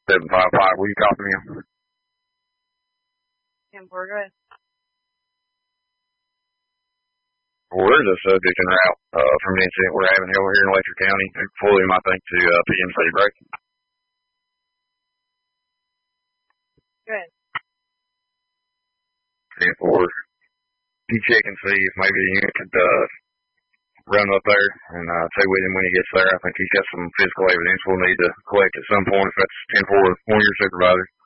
755. Will you copy me? 10-4, go ahead. Where is a subject en route from an incident we're having over here in Letcher County? Fully, I think, to PM City Break. Go ahead. 10-4. You check and see if maybe the unit could run up there and stay with him when he gets there. I think he's got some physical evidence we'll need to collect at some point if that's 10-4, one of your supervisors.